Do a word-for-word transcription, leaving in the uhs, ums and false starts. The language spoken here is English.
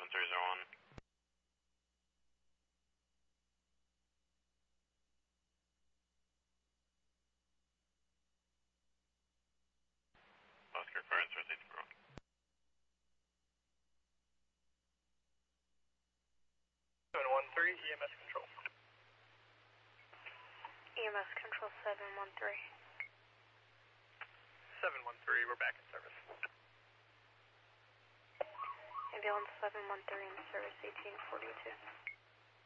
seven three zero one. Oscar, current source eight zero. seven one three, E M S control. E M S control seven one three. seven one three, we're back in service. Ambulance seven one three in service eighteen forty-two.